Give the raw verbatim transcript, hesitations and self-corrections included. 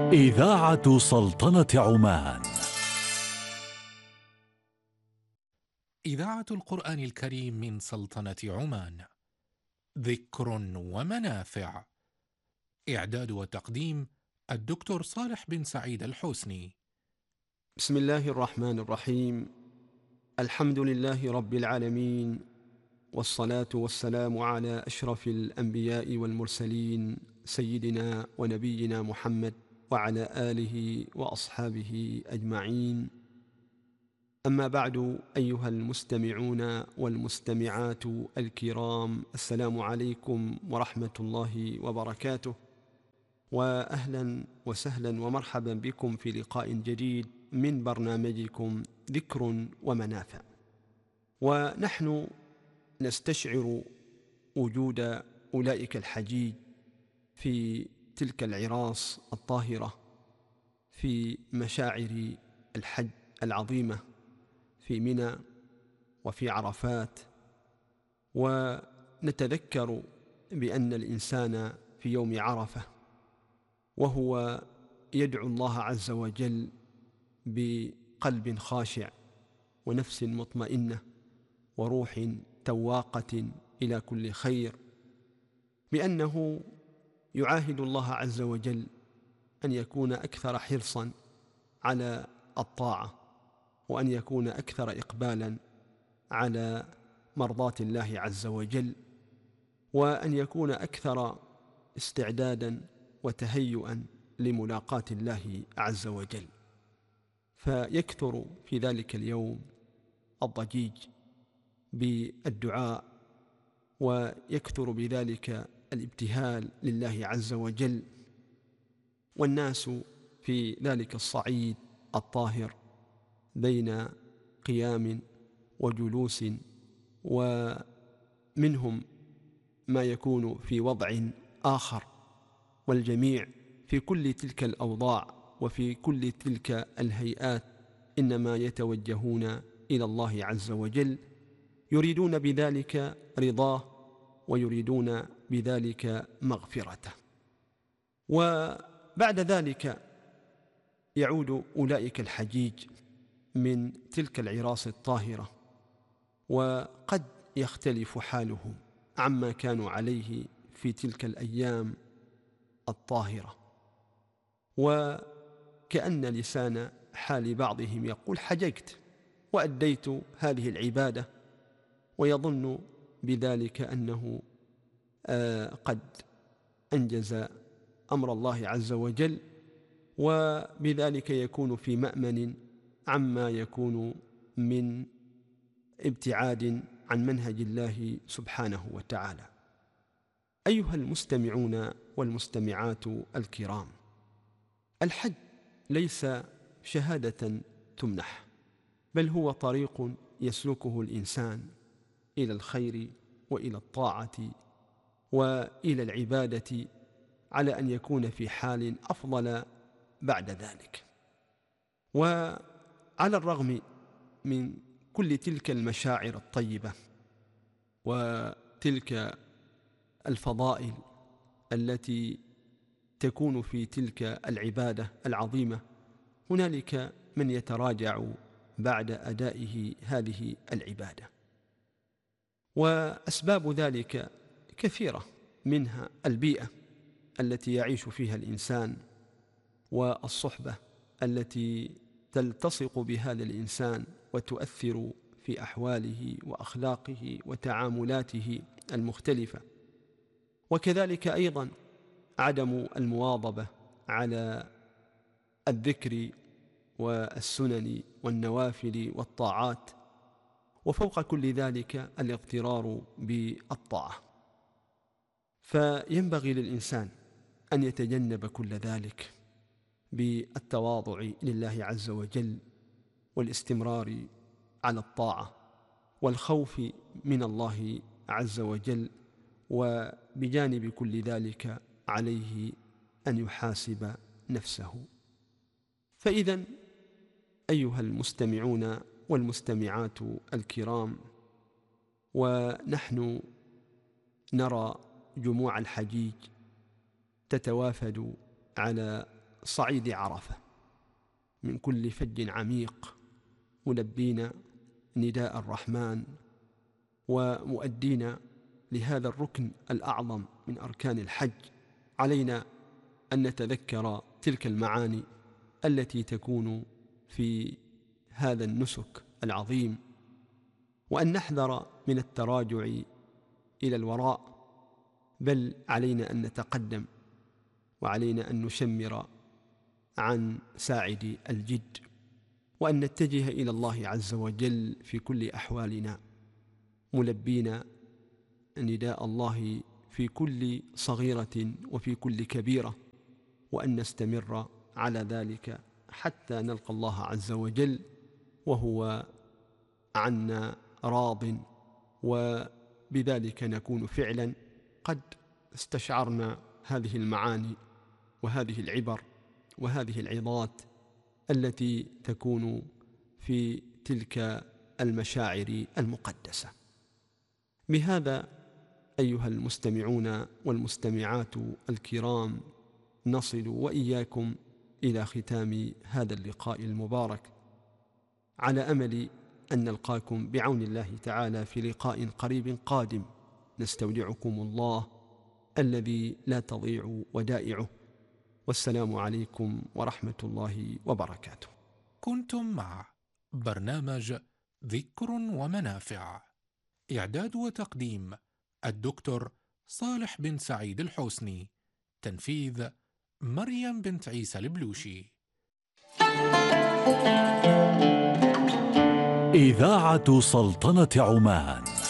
إذاعة سلطنة عمان. إذاعة القرآن الكريم من سلطنة عمان. ذكر ومنافع. إعداد وتقديم الدكتور صالح بن سعيد الحسني. بسم الله الرحمن الرحيم. الحمد لله رب العالمين، والصلاة والسلام على أشرف الأنبياء والمرسلين سيدنا ونبينا محمد وعلى آله وأصحابه أجمعين. أما بعد، أيها المستمعون والمستمعات الكرام، السلام عليكم ورحمة الله وبركاته، وأهلا وسهلا ومرحبا بكم في لقاء جديد من برنامجكم ذكر ومنافع. ونحن نستشعر وجود أولئك الحجيج في تلك العراس الطاهرة، في مشاعر الحج العظيمة في منى وفي عرفات، ونتذكر بأن الإنسان في يوم عرفة وهو يدعو الله عز وجل بقلب خاشع ونفس مطمئنة وروح تواقة إلى كل خير، بأنه يعاهد الله عز وجل أن يكون أكثر حرصا على الطاعة، وأن يكون أكثر إقبالا على مرضاة الله عز وجل، وأن يكون أكثر استعدادا وتهيئا لملاقاة الله عز وجل. فيكثر في ذلك اليوم الضجيج بالدعاء، ويكثر بذلك الابتهال لله عز وجل، والناس في ذلك الصعيد الطاهر بين قيام وجلوس، ومنهم ما يكون في وضع آخر، والجميع في كل تلك الأوضاع وفي كل تلك الهيئات إنما يتوجهون إلى الله عز وجل، يريدون بذلك رضاه ويريدون بذلك مغفرته. وبعد ذلك يعود أولئك الحجيج من تلك العراس الطاهرة، وقد يختلف حالهم عما كانوا عليه في تلك الأيام الطاهرة، وكأن لسان حال بعضهم يقول حججت وأديت هذه العبادة، ويظن بذلك أنه آه قد أنجز أمر الله عز وجل، وبذلك يكون في مأمن عما يكون من ابتعاد عن منهج الله سبحانه وتعالى. أيها المستمعون والمستمعات الكرام، الحج ليس شهادة تمنح، بل هو طريق يسلكه الإنسان إلى الخير وإلى الطاعة وإلى العبادة، على أن يكون في حال أفضل بعد ذلك. وعلى الرغم من كل تلك المشاعر الطيبة وتلك الفضائل التي تكون في تلك العبادة العظيمة، هنالك من يتراجع بعد أدائه هذه العبادة، وأسباب ذلك كثيرة، منها البيئة التي يعيش فيها الإنسان، والصحبة التي تلتصق بهذا الإنسان وتؤثر في أحواله وأخلاقه وتعاملاته المختلفة، وكذلك أيضا عدم المواظبة على الذكر والسنن والنوافل والطاعات، وفوق كل ذلك الاغترار بالطاعة. فينبغي للإنسان أن يتجنب كل ذلك بالتواضع لله عز وجل، والاستمرار على الطاعة، والخوف من الله عز وجل، وبجانب كل ذلك عليه أن يحاسب نفسه. فإذا أيها المستمعون والمستمعات الكرام، ونحن نرى جموع الحجيج تتوافد على صعيد عرفة من كل فج عميق، ملبين نداء الرحمن ومؤدين لهذا الركن الأعظم من أركان الحج، علينا أن نتذكر تلك المعاني التي تكون في هذا النسك العظيم، وأن نحذر من التراجع إلى الوراء، بل علينا أن نتقدم، وعلينا أن نشمر عن ساعد الجد، وأن نتجه إلى الله عز وجل في كل أحوالنا، ملبين نداء الله في كل صغيرة وفي كل كبيرة، وأن نستمر على ذلك حتى نلقى الله عز وجل وهو عنا راض، وبذلك نكون فعلا قد استشعرنا هذه المعاني وهذه العبر وهذه العظات التي تكون في تلك المشاعر المقدسة. بهذا أيها المستمعون والمستمعات الكرام نصل وإياكم إلى ختام هذا اللقاء المبارك، على أمل أن نلقاكم بعون الله تعالى في لقاء قريب قادم، نستودعكم الله الذي لا تضيع ودائعه، والسلام عليكم ورحمة الله وبركاته. كنتم مع برنامج ذكر ومنافع، إعداد وتقديم الدكتور صالح بن سعيد الحسني، تنفيذ مريم بنت عيسى البلوشي. إذاعة سلطنة عمان.